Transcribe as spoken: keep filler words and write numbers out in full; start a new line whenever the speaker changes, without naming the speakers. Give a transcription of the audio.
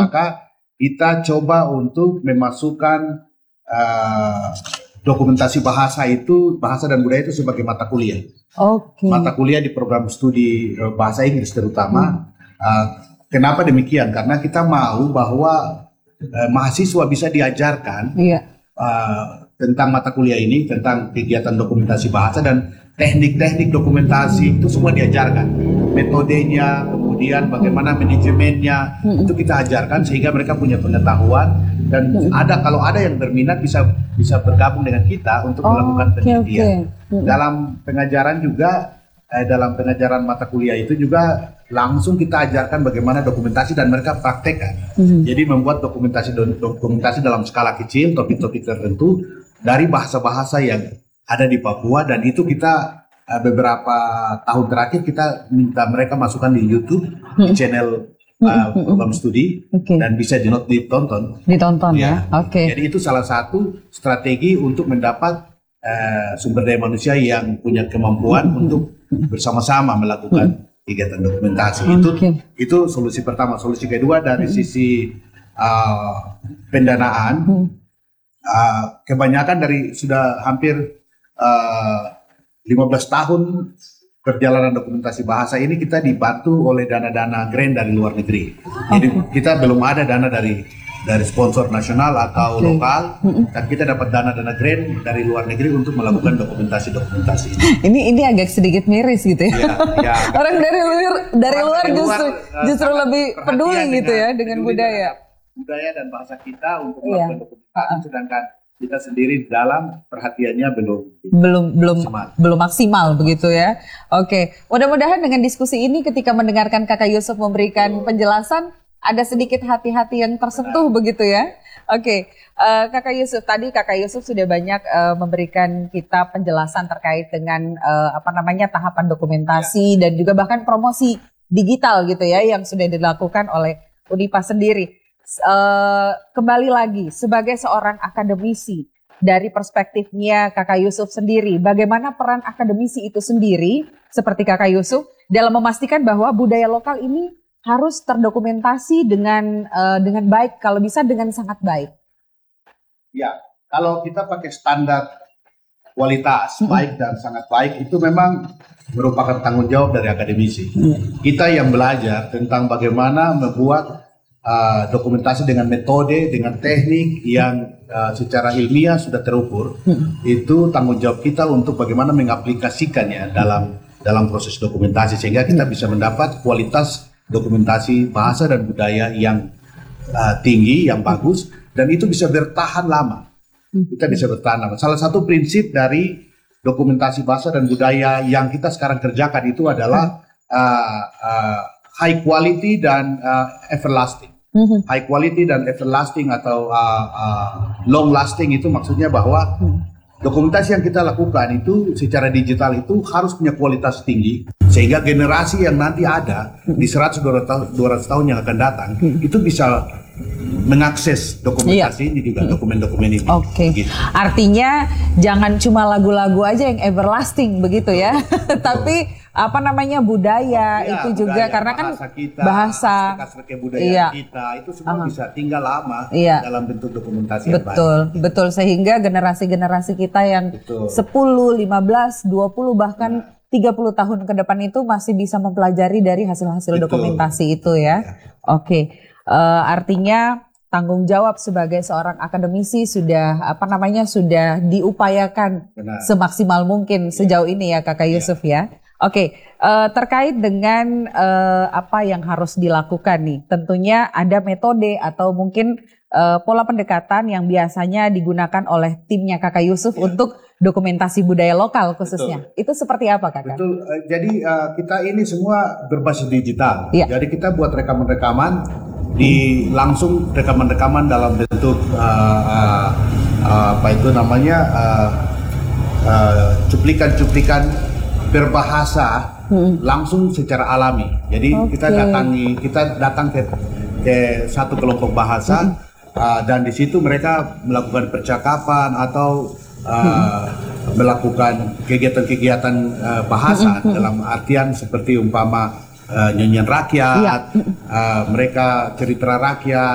maka kita coba untuk memasukkan uh, dokumentasi bahasa itu, bahasa dan budaya itu sebagai mata kuliah.
Okay.
Mata kuliah di program studi uh, bahasa Inggris terutama. Hmm. Uh, kenapa demikian? Karena kita mau bahwa uh, mahasiswa bisa diajarkan yeah. uh, tentang mata kuliah ini, tentang kegiatan dokumentasi bahasa dan teknik-teknik dokumentasi itu semua diajarkan. Metodenya, kemudian bagaimana manajemennya, hmm. itu kita ajarkan sehingga mereka punya pengetahuan dan hmm. ada kalau ada yang berminat bisa bisa bergabung dengan kita untuk oh, melakukan penelitian. Okay, okay. Dalam pengajaran juga eh, dalam pengajaran mata kuliah itu juga langsung kita ajarkan bagaimana dokumentasi dan mereka praktekkan. Hmm. Jadi membuat dokumentasi dokumentasi dalam skala kecil, topik-topik tertentu dari bahasa-bahasa yang ada di Papua dan itu kita uh, beberapa tahun terakhir kita minta mereka masukkan di YouTube hmm. di channel uh, program studi okay. dan bisa ditonton.
Ditonton ya. ya. Oke. Okay.
Jadi itu salah satu strategi untuk mendapat uh, sumber daya manusia yang punya kemampuan hmm. untuk bersama-sama melakukan hmm. kegiatan dokumentasi. Okay. Itu itu solusi pertama. Solusi kedua dari hmm. sisi uh, pendanaan hmm. uh, kebanyakan dari sudah hampir Uh, lima belas tahun perjalanan dokumentasi bahasa ini kita dibantu oleh dana-dana grant dari luar negeri. Jadi kita belum ada dana dari dari sponsor nasional atau okay. lokal, dan kita dapat dana-dana grant dari luar negeri untuk melakukan dokumentasi-dokumentasi ini.
Ini ini agak sedikit miris gitu ya. ya, ya Orang dari luar dari luar
dari
justru
luar,
justru lebih peduli gitu ya dengan budaya.
Budaya dan bahasa kita untuk melakukan yeah. dokumentasi, uh-uh. sedangkan kita sendiri dalam perhatiannya belum
belum belum maksimal. belum maksimal begitu ya. Oke, mudah-mudahan dengan diskusi ini ketika mendengarkan Kakak Yusuf memberikan penjelasan ada sedikit hati-hati yang tersentuh. Benar. Begitu ya. Oke, uh, Kakak Yusuf tadi Kakak Yusuf sudah banyak uh, memberikan kita penjelasan terkait dengan uh, apa namanya tahapan dokumentasi ya. Dan juga bahkan promosi digital gitu ya yang sudah dilakukan oleh Unipa sendiri. Uh, kembali lagi sebagai seorang akademisi dari perspektifnya Kakak Yusuf sendiri, bagaimana peran akademisi itu sendiri seperti Kakak Yusuf dalam memastikan bahwa budaya lokal ini harus terdokumentasi dengan uh, dengan baik, kalau bisa dengan sangat baik.
Ya, kalau kita pakai standar kualitas mm-hmm. baik dan sangat baik itu memang merupakan tanggung jawab dari akademisi. Mm-hmm. Kita yang belajar tentang bagaimana membuat Uh, dokumentasi dengan metode, dengan teknik yang uh, secara ilmiah sudah terukur, hmm. itu tanggung jawab kita untuk bagaimana mengaplikasikannya dalam dalam proses dokumentasi sehingga kita bisa mendapat kualitas dokumentasi bahasa dan budaya yang uh, tinggi, yang bagus, dan itu bisa bertahan lama. Kita bisa bertahan lama. Salah satu prinsip dari dokumentasi bahasa dan budaya yang kita sekarang kerjakan itu adalah uh, uh, high quality dan uh, everlasting. Mm-hmm. High quality dan everlasting atau uh, uh, long lasting itu maksudnya bahwa dokumentasi yang kita lakukan itu secara digital itu harus punya kualitas tinggi sehingga generasi yang nanti ada di seratus dua ratus tahun yang akan datang itu bisa mengakses dokumentasi iya. ini juga dokumen-dokumen ini.
Oke. Okay. Gitu. Artinya jangan cuma lagu-lagu aja yang everlasting begitu ya, tapi apa namanya budaya ya, itu juga budaya, karena kan
bahasa kita,
bahasa
budaya iya. kita itu semua uh-huh. bisa tinggal lama iya. dalam bentuk dokumentasi yang
betul, baik. Betul, sehingga generasi-generasi kita yang betul. sepuluh, lima belas, dua puluh bahkan nah. tiga puluh tahun ke depan itu masih bisa mempelajari dari hasil-hasil betul. Dokumentasi itu ya. ya. Oke. Okay. Uh, artinya tanggung jawab sebagai seorang akademisi sudah apa namanya sudah diupayakan Benar. Semaksimal mungkin ya. Sejauh ini ya Kakak Yusuf ya. ya. Oke, okay. uh, terkait dengan uh, apa yang harus dilakukan nih, tentunya ada metode atau mungkin uh, pola pendekatan yang biasanya digunakan oleh timnya Kakak Yusuf ya. Untuk dokumentasi budaya lokal khususnya. Betul. Itu seperti apa Kakak?
Betul, uh, jadi uh, kita ini semua berbasis digital, ya. Jadi kita buat rekaman-rekaman di langsung rekaman-rekaman dalam bentuk uh, uh, uh, apa itu namanya uh, uh, cuplikan-cuplikan berbahasa hmm. langsung secara alami. Jadi okay. kita datangi kita datang ke, ke satu kelompok bahasa hmm. uh, dan di situ mereka melakukan percakapan atau uh, hmm. melakukan kegiatan-kegiatan uh, bahasa hmm. dalam artian seperti umpama Uh, nyanyian rakyat, iya. uh, mereka cerita rakyat.